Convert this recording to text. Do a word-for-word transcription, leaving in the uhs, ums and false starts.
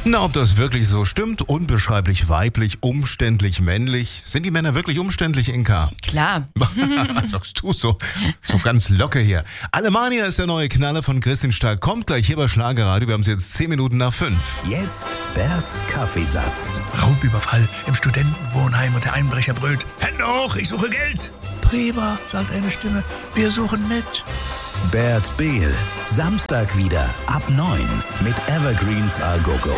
Na, ob das wirklich so stimmt? Unbeschreiblich weiblich, umständlich männlich. Sind die Männer wirklich umständlich, Inka? Klar. Was sagst du so? So ganz locker hier. Alemannia ist der neue Knaller von Christian Stark. Kommt gleich hier bei Schlagerradio. Wir haben es jetzt zehn Minuten nach fünf. Jetzt Berts Kaffeesatz. Raubüberfall im Studentenwohnheim und der Einbrecher brüllt: Hände hoch, ich suche Geld. Prima, sagt eine Stimme, wir suchen nicht. Bert Behl. Samstag wieder ab neun mit Evergreens A Go Go.